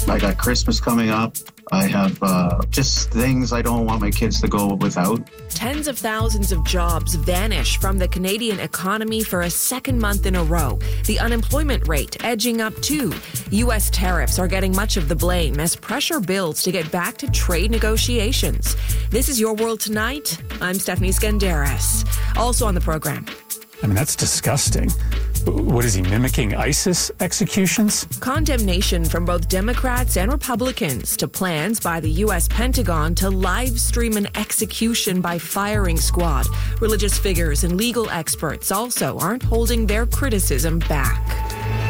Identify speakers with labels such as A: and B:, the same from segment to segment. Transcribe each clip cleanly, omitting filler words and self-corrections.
A: I got Christmas coming up. I have just things I don't want my kids to go without.
B: Tens of thousands of jobs vanish from the Canadian economy for a second month in a row. The unemployment rate edging up too. U.S. tariffs are getting much of the blame as pressure builds to get back to trade negotiations. This is Your World Tonight. I'm Stephanie Skandaris. Also on the program.
C: I mean, that's disgusting. What is he, mimicking ISIS executions?
B: Condemnation from both Democrats and Republicans to plans by the U.S. Pentagon to live stream an execution by firing squad. Religious figures and legal experts also aren't holding their criticism back.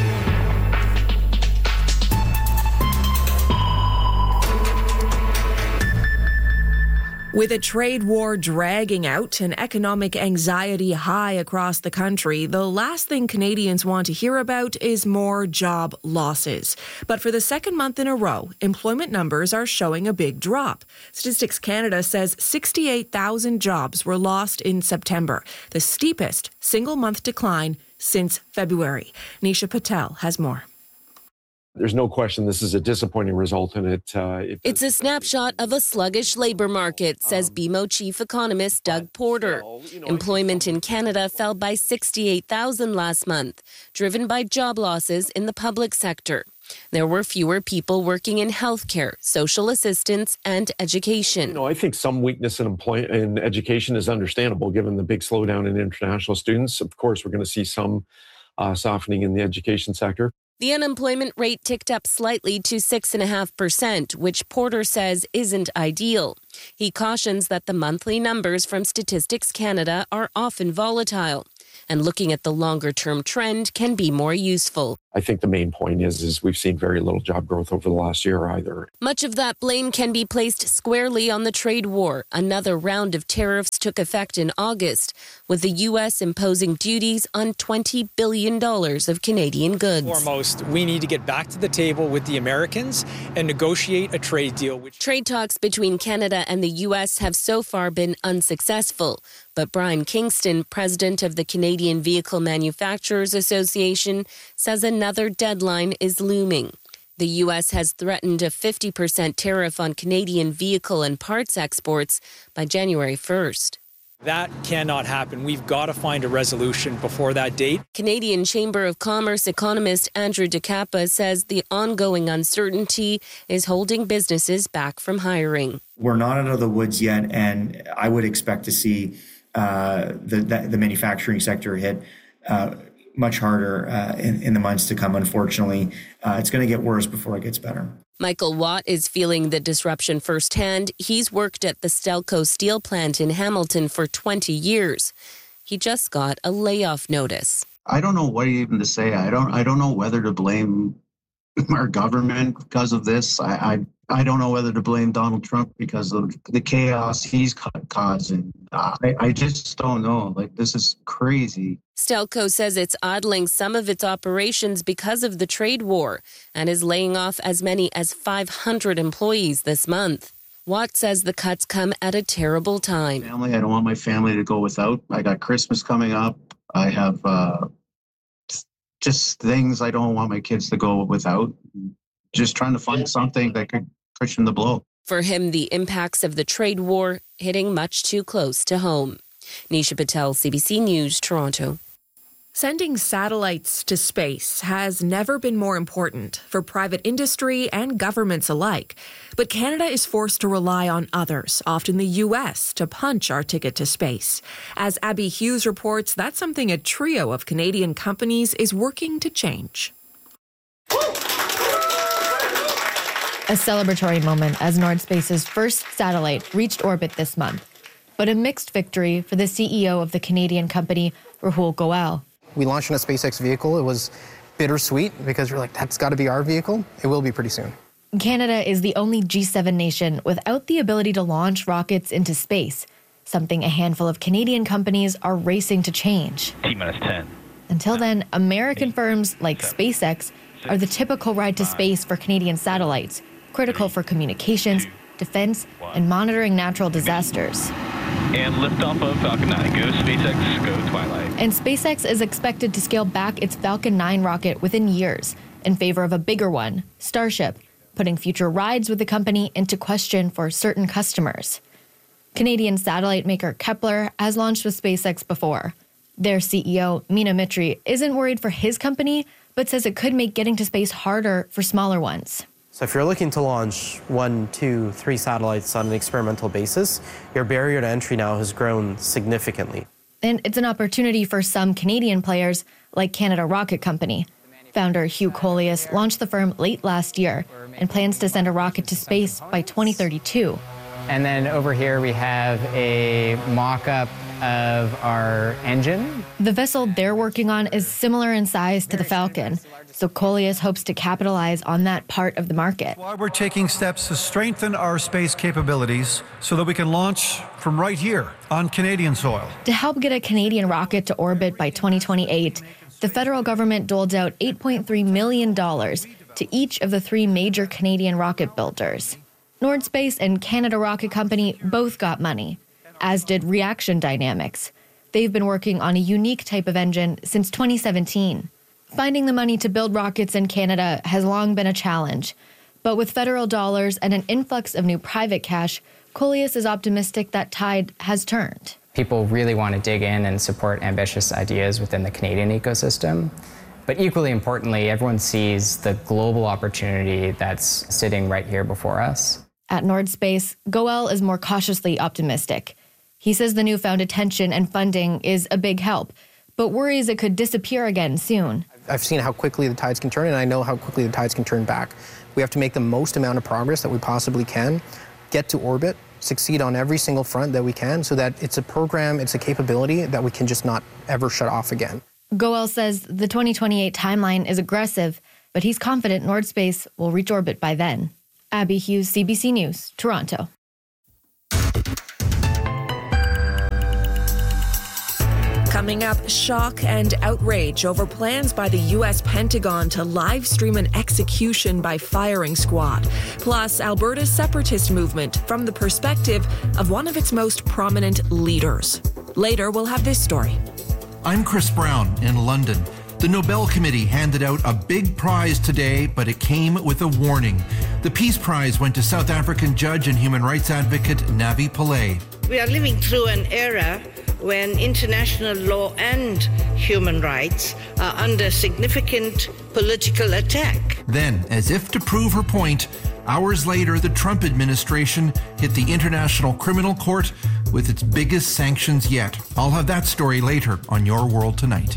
B: With a trade war dragging out and economic anxiety high across the country, the last thing Canadians want to hear about is more job losses. But for the second month in a row, employment numbers are showing a big drop. Statistics Canada says 68,000 jobs were lost in September, the steepest single-month decline since February. Nisha Patel has more.
D: There's no question this is a disappointing result, and
E: it's a snapshot of a sluggish labour market, says BMO chief economist Doug Porter. Employment in Canada fell by 68,000 last month, driven by job losses in the public sector. There were fewer people working in healthcare, social assistance, and education.
D: I think some weakness in education is understandable, given the big slowdown in international students. Of course, we're going to see some softening in the education sector.
E: The unemployment rate ticked up slightly to 6.5%, which Porter says isn't ideal. He cautions that the monthly numbers from Statistics Canada are often volatile, and looking at the longer-term trend can be more useful.
D: I think the main point is we've seen very little job growth over the last year either.
E: Much of that blame can be placed squarely on the trade war. Another round of tariffs took effect in August, with the U.S. imposing duties on $20 billion of Canadian goods.
F: Foremost, we need to get back to the table with the Americans and negotiate a trade deal.
E: Trade talks between Canada and the U.S. have so far been unsuccessful. But Brian Kingston, president of the Canadian Vehicle Manufacturers Association, says another deadline is looming. The U.S. has threatened a 50% tariff on Canadian vehicle and parts exports by January 1st.
F: That cannot happen. We've got to find a resolution before that date.
E: Canadian Chamber of Commerce economist Andrew DeCappa says the ongoing uncertainty is holding businesses back from hiring.
G: We're not out of the woods yet, and I would expect to see the manufacturing sector hit much harder in the months to come, unfortunately. It's going to get worse before it gets better.
E: Michael Watt is feeling the disruption firsthand. He's worked at the Stelco steel plant in Hamilton for 20 years. He just got a layoff notice.
A: I don't know what even to say. I don't know whether to blame our government because of this. I don't know whether to blame Donald Trump because of the chaos he's causing. I just don't know. This is crazy.
E: Stelco says it's idling some of its operations because of the trade war and is laying off as many as 500 employees this month. Watt says the cuts come at a terrible time.
A: I don't want my family to go without. I got Christmas coming up. I have just things I don't want my kids to go without. Just trying to find something that could cushion the blow.
E: For him, the impacts of the trade war hitting much too close to home. Nisha Patel, CBC News, Toronto.
B: Sending satellites to space has never been more important for private industry and governments alike. But Canada is forced to rely on others, often the U.S., to punch our ticket to space. As Abby Hughes reports, that's something a trio of Canadian companies is working to change.
H: A celebratory moment as Nordspace's first satellite reached orbit this month. But a mixed victory for the CEO of the Canadian company, Rahul Goel.
I: We launched in a SpaceX vehicle. It was bittersweet because we're like, that's got to be our vehicle. It will be pretty soon.
H: Canada is the only G7 nation without the ability to launch rockets into space, something a handful of Canadian companies are racing to change.
J: T-minus 10.
H: Until then, American firms like SpaceX are the typical ride to space for Canadian satellites, critical for communications, defense, and monitoring natural disasters.
J: And liftoff of Falcon 9. Go SpaceX, go Twilight.
H: And SpaceX is expected to scale back its Falcon 9 rocket within years in favor of a bigger one, Starship, putting future rides with the company into question for certain customers. Canadian satellite maker Kepler has launched with SpaceX before. Their CEO, Meena Mitri, isn't worried for his company, but says it could make getting to space harder for smaller ones.
K: So if you're looking to launch 1, 2, 3 satellites on an experimental basis, your barrier to entry now has grown significantly.
H: And it's an opportunity for some Canadian players, like Canada Rocket Company. Founder Hugh Coleus launched the firm late last year and plans to send a rocket to space by 2032.
L: And then over here we have a mock-up of our engine.
H: The vessel they're working on is similar in size to the Falcon, so Coleus hopes to capitalize on that part of the market.
M: Why we're taking steps to strengthen our space capabilities so that we can launch from right here on Canadian soil.
H: To help get a Canadian rocket to orbit by 2028, the federal government doled out $8.3 million to each of the 3 major Canadian rocket builders. Nordspace and Canada Rocket Company both got money, as did Reaction Dynamics. They've been working on a unique type of engine since 2017. Finding the money to build rockets in Canada has long been a challenge. But with federal dollars and an influx of new private cash, Coleus is optimistic that tide has turned.
L: People really want to dig in and support ambitious ideas within the Canadian ecosystem. But equally importantly, everyone sees the global opportunity that's sitting right here before us.
H: At Nordspace, Goel is more cautiously optimistic. He says the newfound attention and funding is a big help, but worries it could disappear again soon.
I: I've seen how quickly the tides can turn, and I know how quickly the tides can turn back. We have to make the most amount of progress that we possibly can, get to orbit, succeed on every single front that we can, so that it's a program, it's a capability that we can just not ever shut off again.
H: Goel says the 2028 timeline is aggressive, but he's confident Nordspace will reach orbit by then. Abby Hughes, CBC News, Toronto.
B: Coming up, shock and outrage over plans by the U.S. Pentagon to live stream an execution by firing squad. Plus, Alberta's separatist movement from the perspective of one of its most prominent leaders. Later, we'll have this story.
N: I'm Chris Brown in London. The Nobel Committee handed out a big prize today, but it came with a warning. The Peace Prize went to South African judge and human rights advocate Navi Pillay.
O: We are living through an era when international law and human rights are under significant political attack.
N: Then, as if to prove her point, hours later, the Trump administration hit the International Criminal Court with its biggest sanctions yet. I'll have that story later on Your World Tonight.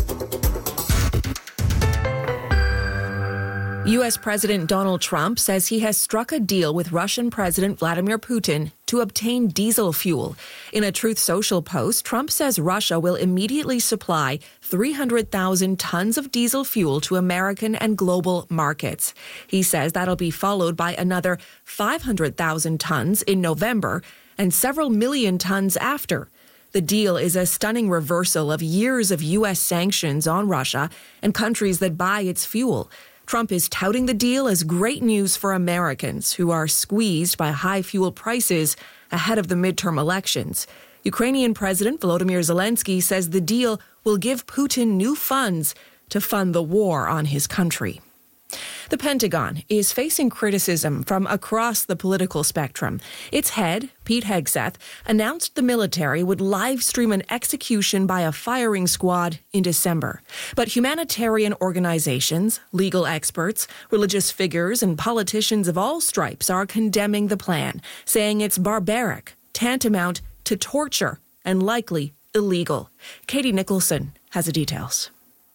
B: U.S. President Donald Trump says he has struck a deal with Russian President Vladimir Putin to obtain diesel fuel. In a Truth Social post, Trump says Russia will immediately supply 300,000 tons of diesel fuel to American and global markets. He says that'll be followed by another 500,000 tons in November and several million tons after. The deal is a stunning reversal of years of U.S. sanctions on Russia and countries that buy its fuel. Trump is touting the deal as great news for Americans who are squeezed by high fuel prices ahead of the midterm elections. Ukrainian President Volodymyr Zelensky says the deal will give Putin new funds to fund the war on his country. The Pentagon is facing criticism from across the political spectrum. Its head, Pete Hegseth, announced the military would live stream an execution by a firing squad in December. But humanitarian organizations, legal experts, religious figures, and politicians of all stripes are condemning the plan, saying it's barbaric, tantamount to torture, and likely illegal. Katie Nicholson has the details.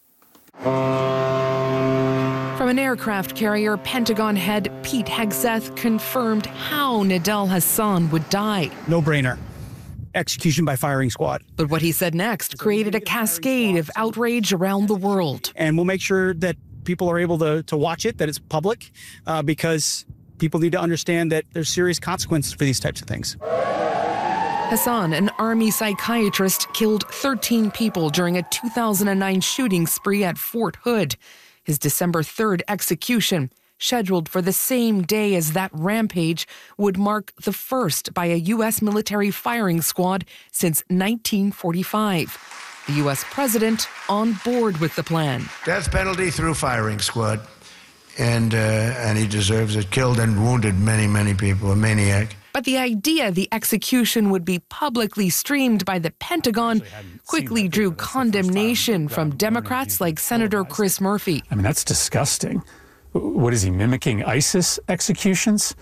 P: From an aircraft carrier, Pentagon head Pete Hegseth confirmed how Nidal Hasan would die.
Q: No-brainer. Execution by firing squad.
P: But what he said next created a cascade of outrage around the world.
Q: And we'll make sure that people are able to watch it, that it's public, because people need to understand that there's serious consequences for these types of things.
P: Hasan, an army psychiatrist, killed 13 people during a 2009 shooting spree at Fort Hood. His December 3rd execution, scheduled for the same day as that rampage, would mark the first by a U.S. military firing squad since 1945. The U.S. president on board with the plan.
R: Death penalty through firing squad. and he deserves it. Killed and wounded many, many people, a maniac.
P: But the idea the execution would be publicly streamed by the Pentagon quickly drew condemnation from Democrats like Senator Chris Murphy.
C: I mean, that's disgusting. What is he, mimicking ISIS executions?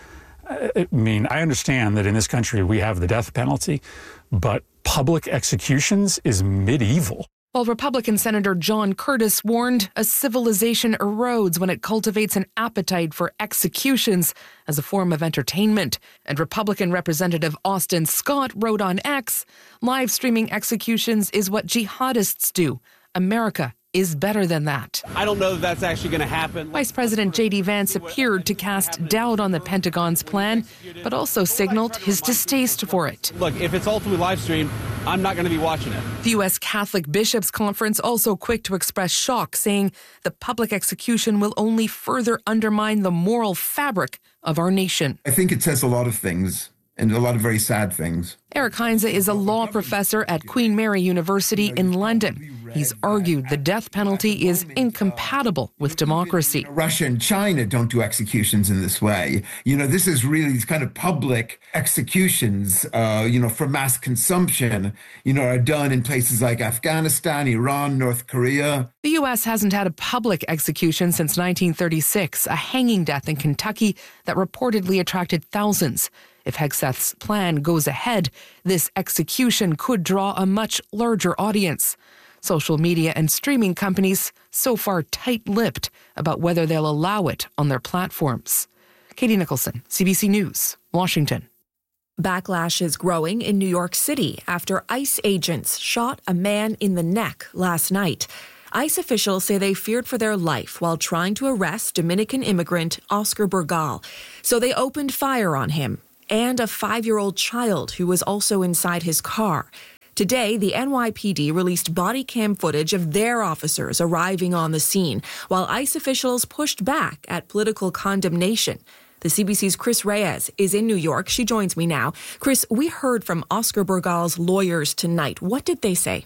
C: I mean, I understand that in this country we have the death penalty, but public executions is medieval.
P: While Republican Senator John Curtis warned a civilization erodes when it cultivates an appetite for executions as a form of entertainment. And Republican Representative Austin Scott wrote on X, live streaming executions is what jihadists do. America is better than that.
S: I don't know if that's actually going to happen.
P: Vice President J.D. Vance appeared to cast doubt on the Pentagon's plan, but also signaled his distaste for it.
S: Look, if it's ultimately live streamed, I'm not going to be watching it.
P: The U.S. Catholic Bishops' Conference also quick to express shock, saying the public execution will only further undermine the moral fabric of our nation.
T: I think it says a lot of things, and a lot of very sad things.
P: Eric Heinze is a law professor at Queen Mary University in London. He's argued the death penalty is incompatible with democracy.
T: Russia and China don't do executions in this way. This is really these kind of public executions, for mass consumption, are done in places like Afghanistan, Iran, North Korea.
P: The U.S. hasn't had a public execution since 1936, a hanging death in Kentucky that reportedly attracted thousands. If Hegseth's plan goes ahead, this execution could draw a much larger audience. Social media and streaming companies so far tight-lipped about whether they'll allow it on their platforms. Katie Nicholson, CBC News, Washington.
B: Backlash is growing in New York City after ICE agents shot a man in the neck last night. ICE officials say they feared for their life while trying to arrest Dominican immigrant Oscar Burgal. So they opened fire on him and a 5-year-old child who was also inside his car. Today, the NYPD released body cam footage of their officers arriving on the scene, while ICE officials pushed back at political condemnation. The CBC's Chris Reyes is in New York. She joins me now. Chris, we heard from Oscar Burgal's lawyers tonight. What did they say?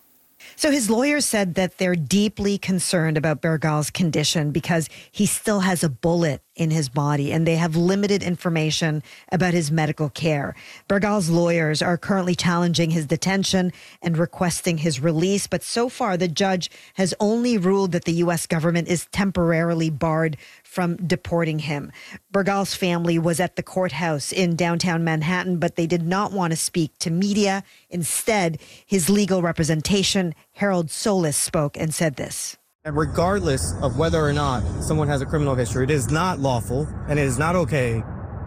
U: So his lawyers said that they're deeply concerned about Burgal's condition because he still has a bullet in his body and they have limited information about his medical care. Burgal's lawyers are currently challenging his detention and requesting his release, but so far the judge has only ruled that the U.S. government is temporarily barred from deporting him. Burgal's family was at the courthouse in downtown Manhattan, but they did not want to speak to media. Instead, his legal representation, Harold Solis, spoke and said this.
V: And regardless of whether or not someone has a criminal history, it is not lawful and it is not okay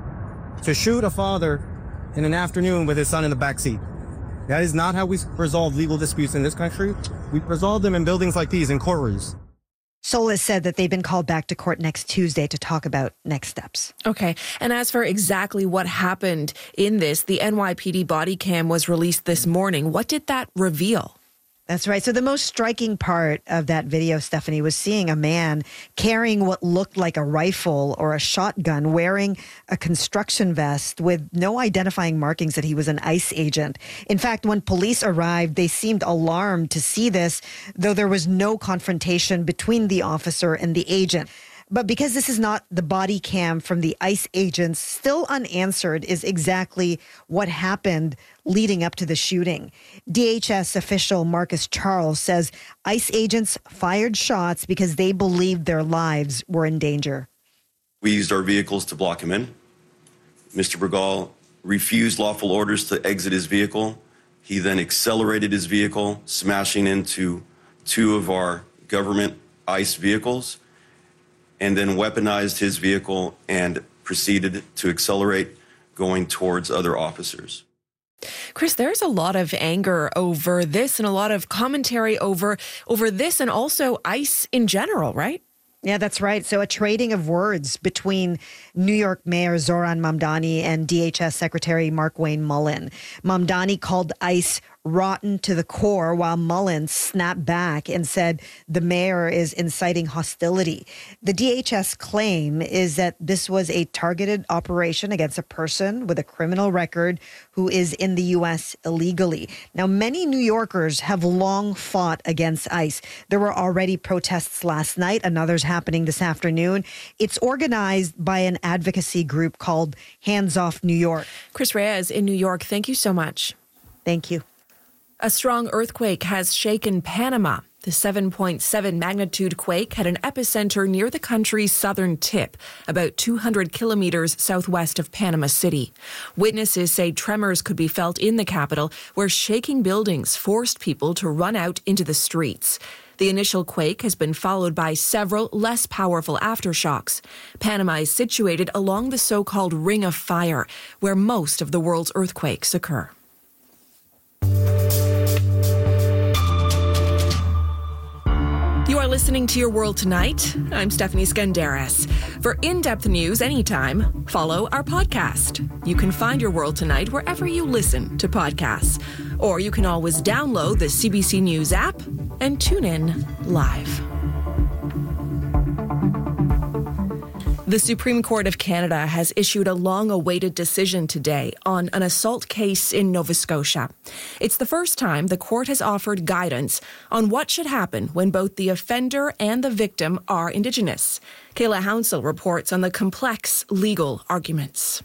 V: to shoot a father in an afternoon with his son in the backseat. That is not how we resolve legal disputes in this country. We resolve them in buildings like these, in courtrooms.
U: Solis said that they've been called back to court next Tuesday to talk about next steps.
B: Okay. And as for exactly what happened in this, the NYPD body cam was released this morning. What did that reveal?
U: That's right. So the most striking part of that video, Stephanie, was seeing a man carrying what looked like a rifle or a shotgun, wearing a construction vest with no identifying markings that he was an ICE agent. In fact, when police arrived, they seemed alarmed to see this, though there was no confrontation between the officer and the agent. But because this is not the body cam from the ICE agents, still unanswered is exactly what happened leading up to the shooting. DHS official Marcus Charles says ICE agents fired shots because they believed their lives were in danger.
W: We used our vehicles to block him in. Mr. Burgal refused lawful orders to exit his vehicle. He then accelerated his vehicle, smashing into 2 of our government ICE vehicles, and then weaponized his vehicle and proceeded to accelerate, going towards other officers.
B: Chris, there's a lot of anger over this and a lot of commentary over this and also ICE in general, right?
U: Yeah, that's right. So a trading of words between New York Mayor Zoran Mamdani and DHS Secretary Markwayne Mullin. Mamdani called ICE rotten to the core, while Mullins snapped back and said the mayor is inciting hostility. The DHS claim is that this was a targeted operation against a person with a criminal record who is in the U.S. illegally. Now, many New Yorkers have long fought against ICE. There were already protests last night, another's happening this afternoon. It's organized by an advocacy group called Hands Off New York.
B: Chris Reyes in New York, thank you so much.
U: Thank you.
B: A strong earthquake has shaken Panama. The 7.7 magnitude quake had an epicenter near the country's southern tip, about 200 kilometers southwest of Panama City. Witnesses say tremors could be felt in the capital, where shaking buildings forced people to run out into the streets. The initial quake has been followed by several less powerful aftershocks. Panama is situated along the so-called Ring of Fire, where most of the world's earthquakes occur. You are listening to Your World Tonight. I'm Stephanie Skandaris. For in-depth news anytime, follow our podcast. You can find Your World Tonight wherever you listen to podcasts. Or you can always download the CBC News app and tune in live. The Supreme Court of Canada has issued a long-awaited decision today on an assault case in Nova Scotia. It's the first time the court has offered guidance on what should happen when both the offender and the victim are Indigenous. Kayla Hounsell reports on the complex legal arguments.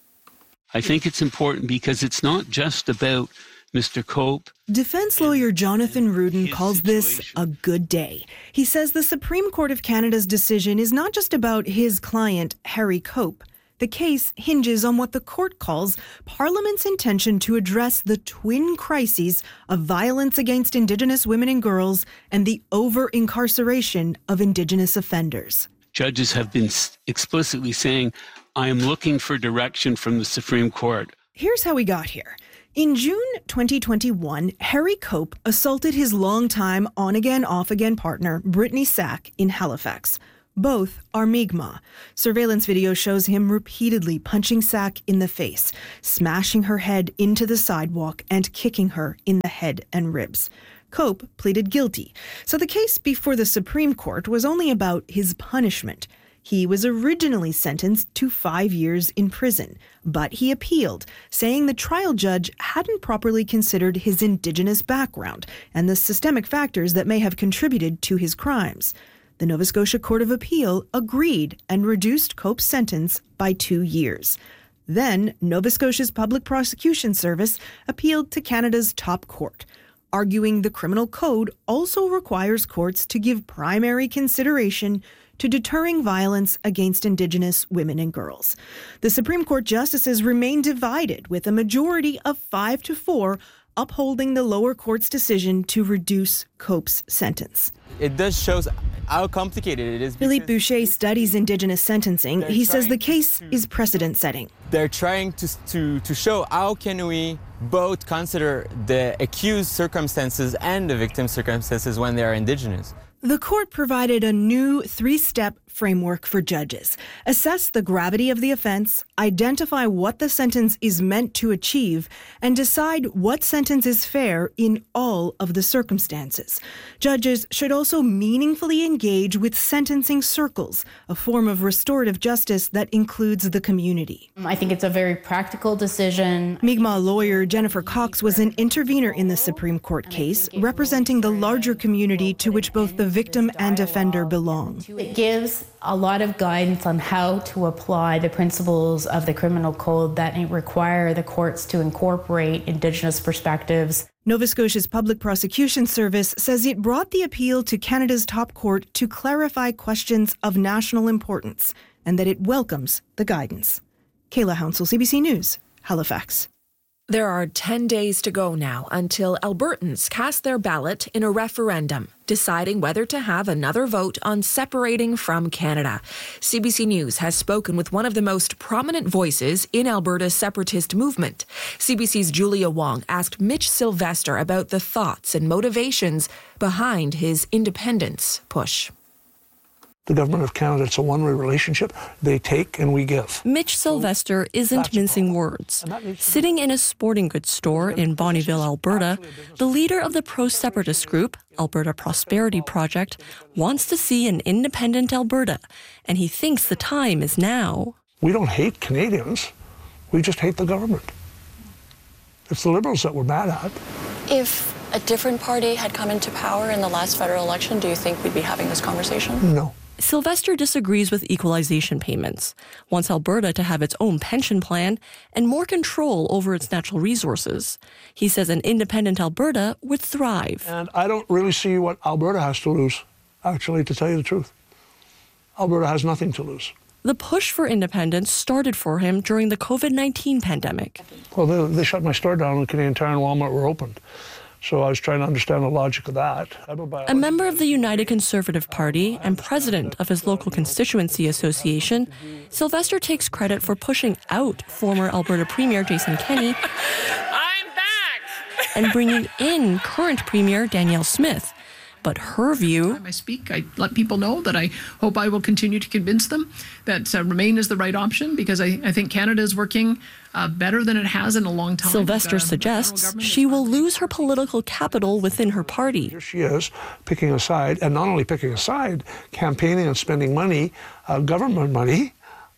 D: I think it's important because it's not just about Mr. Cope.
F: Defense lawyer Jonathan Rudin calls this a good day. He says the Supreme Court of Canada's decision is not just about his client, Harry Cope. The case hinges on what the court calls Parliament's intention to address the twin crises of violence against Indigenous women and girls and the over-incarceration of Indigenous offenders.
D: Judges have been explicitly saying, I am looking for direction from the Supreme Court.
F: Here's how we got here. In June 2021, Harry Cope assaulted his longtime on-again, off-again partner, Brittany Sack, in Halifax. Both are Mi'kmaq. Surveillance video shows him repeatedly punching Sack in the face, smashing her head into the sidewalk, and kicking her in the head and ribs. Cope pleaded guilty, so the case before the Supreme Court was only about his punishment. He was originally sentenced to 5 years in prison, but he appealed, saying the trial judge hadn't properly considered his Indigenous background and the systemic factors that may have contributed to his crimes. The Nova Scotia Court of Appeal agreed and reduced Cope's sentence by 2 years. Then, Nova Scotia's Public Prosecution Service appealed to Canada's top court, arguing the criminal code also requires courts to give primary consideration to deterring violence against Indigenous women and girls. The Supreme Court justices remain divided, with a majority of 5-4 upholding the lower court's decision to reduce Cope's sentence.
G: It does show how complicated it is.
F: Philippe Boucher studies Indigenous sentencing. He says the case is precedent-setting.
G: They're trying to show how can we both consider the accused circumstances and the victim circumstances when they are Indigenous.
F: The court provided a new 3-step framework for judges. Assess the gravity of the offense, identify what the sentence is meant to achieve, and decide what sentence is fair in all of the circumstances. Judges should also meaningfully engage with sentencing circles, a form of restorative justice that includes the community.
X: I think it's a very practical decision.
F: Mi'kmaq lawyer Jennifer Cox was an intervener in the Supreme Court case, representing the larger community to which both the victim and offender belong.
X: It gives a lot of guidance on how to apply the principles of the criminal code that require the courts to incorporate Indigenous perspectives.
F: Nova Scotia's Public Prosecution Service says it brought the appeal to Canada's top court to clarify questions of national importance and that it welcomes the guidance. Kayla Hounsell, CBC News, Halifax.
B: There are 10 days to go now until Albertans cast their ballot in a referendum, deciding whether to have another vote on separating from Canada. CBC News has spoken with one of the most prominent voices in Alberta's separatist movement. CBC's Julia Wong asked Mitch Sylvester about the thoughts and motivations behind his independence push.
A: The government of Canada, it's a one-way relationship. They take and we give.
B: Mitch Sylvester isn't mincing words. Sitting in a sporting goods store in Bonnyville, Alberta, the leader of the pro-separatist group, Alberta Prosperity Project, wants to see an independent Alberta, and he thinks the time is now.
A: We don't hate Canadians. We just hate the government. It's the Liberals that we're mad at.
E: If a different party had come into power in the last federal election, do you think we'd be having this conversation?
A: No.
B: Sylvester disagrees with equalization payments, wants Alberta to have its own pension plan and more control over its natural resources. He says an independent Alberta would thrive.
A: And I don't really see what Alberta has to lose, actually, to tell you the truth. Alberta has nothing to lose.
B: The push for independence started for him during the COVID-19 pandemic.
A: Well, they shut my store down and Canadian Tire and Walmart were opened. So I was trying to understand the logic of that.
B: A member of the United Conservative Party and president of his local constituency association, Sylvester takes credit for pushing out former Alberta Premier Jason Kenney I'm back! And bringing in current Premier Danielle Smith. But her view...
J: I speak, I let people know that I hope I will continue to convince them that Remain is the right option, because I think Canada is working better than it has in a long time.
B: Sylvester suggests she will lose her political capital within her party.
A: Here she is, picking a side, and not only picking a side, campaigning and spending money, government money,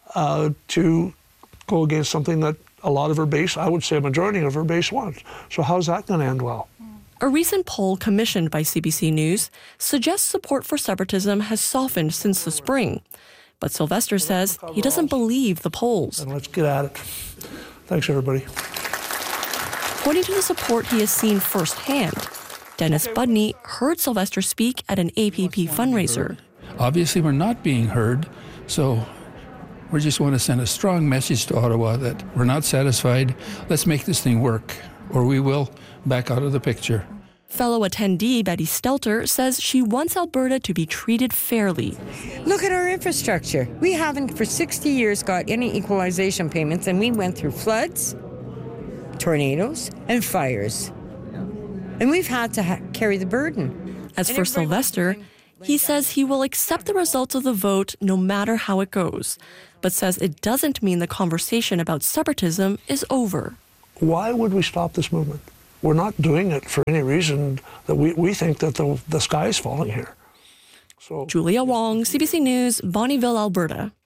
A: to go against something that a lot of her base, I would say a majority of her base wants. So how's that going to end well?
B: A recent poll commissioned by CBC News suggests support for separatism has softened since the spring. But Sylvester says he doesn't believe the polls.
A: And let's get at it. Thanks, everybody.
B: Pointing to the support he has seen firsthand, Dennis Budney heard Sylvester speak at an APP fundraiser.
K: Obviously, we're not being heard, so we just want to send a strong message to Ottawa that we're not satisfied. Let's make this thing work, or we will back out of the picture.
B: Fellow attendee Betty Stelter says she wants Alberta to be treated fairly.
Y: Look at our infrastructure. We haven't for 60 years got any equalization payments, and we went through floods, tornadoes, and fires. And we've had to carry the burden.
B: As for Sylvester, he says he will accept the results of the vote no matter how it goes, but says it doesn't mean the conversation about separatism is over.
A: Why would we stop this movement? We're not doing it for any reason that we think that the sky is falling here.
B: Julia Wong, CBC News, Bonnyville, Alberta.